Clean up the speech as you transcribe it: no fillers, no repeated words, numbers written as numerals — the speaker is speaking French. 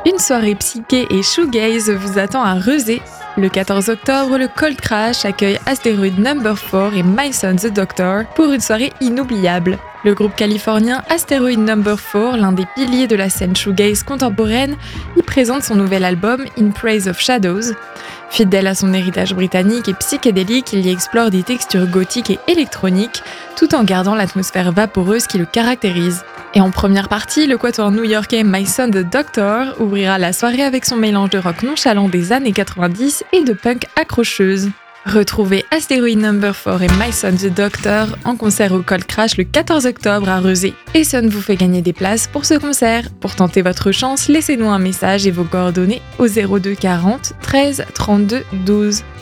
Une soirée psyché et shoegaze vous attend à Rezé. Le 14 octobre, le Cold Crash accueille Asteroid No. 4 et My Son the Doctor pour une soirée inoubliable. Le groupe californien Asteroid No. 4, l'un des piliers de la scène shoegaze contemporaine, y présente son nouvel album In Praise of Shadows. Fidèle à son héritage britannique et psychédélique, il y explore des textures gothiques et électroniques, tout en gardant l'atmosphère vaporeuse qui le caractérise. Et en première partie, le quatuor new-yorkais My Son the Doctor ouvrira la soirée avec son mélange de rock nonchalant des années 90 et de punk accrocheuse. Retrouvez Asteroid No. 4 et My Son the Doctor en concert au Cold Crash le 14 octobre à Rezé. Et Sun vous fait gagner des places pour ce concert. Pour tenter votre chance, laissez-nous un message et vos coordonnées au 02 40 13 32 12.